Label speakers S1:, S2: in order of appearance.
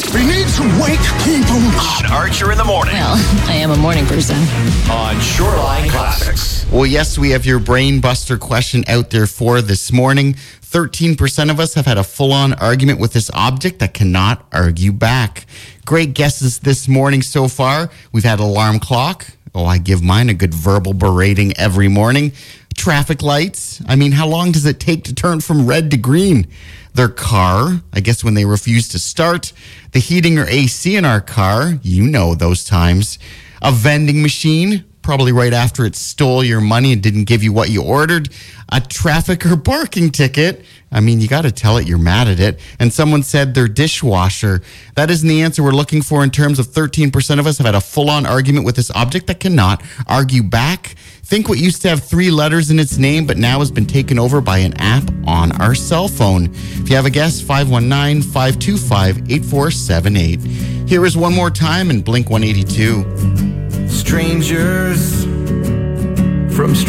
S1: We need to wake people up.
S2: Archer in the morning.
S3: Well, I am a morning person.
S2: On Shoreline Classics.
S4: Well, yes, we have your brain buster question out there for this morning. 13% of us have had a full-on argument with this object that cannot argue back. Great guesses this morning so far. We've had alarm clock. Oh, I give mine a good verbal berating every morning. Traffic lights. I mean, how long does it take to turn from red to green? Their car, I guess when they refuse to start. The heating or AC in our car, you know those times. A vending machine, probably right after it stole your money and didn't give you what you ordered. A traffic or parking ticket. I mean, you got to tell it you're mad at it. And someone said their dishwasher. That isn't the answer we're looking for in terms of 13% of us have had a full-on argument with this object that cannot argue back. Think what used to have 3 letters in its name, but now has been taken over by an app on our cell phone. If you have a guess, 519-525-8478. Here is one more time in Blink 182.
S5: Strangers